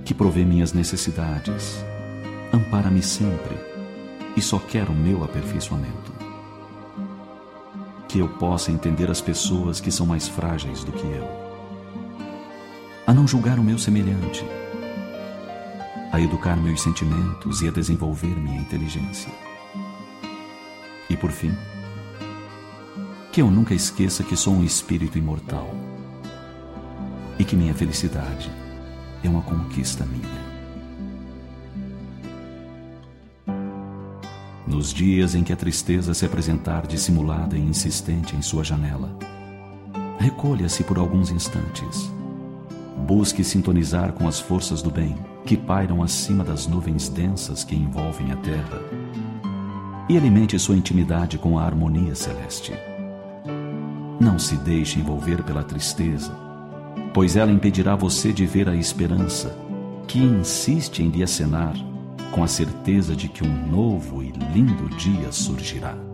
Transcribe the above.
que provê minhas necessidades, ampara-me sempre e só quer o meu aperfeiçoamento. Que eu possa entender as pessoas que são mais frágeis do que eu, a não julgar o meu semelhante, a educar meus sentimentos e a desenvolver minha inteligência. E por fim, que eu nunca esqueça que sou um espírito imortal e que minha felicidade é uma conquista minha. Nos dias em que a tristeza se apresentar dissimulada e insistente em sua janela, recolha-se por alguns instantes. Busque sintonizar com as forças do bem que pairam acima das nuvens densas que envolvem a terra e alimente sua intimidade com a harmonia celeste. Não se deixe envolver pela tristeza, pois ela impedirá você de ver a esperança que insiste em lhe acenar com a certeza de que um novo e lindo dia surgirá.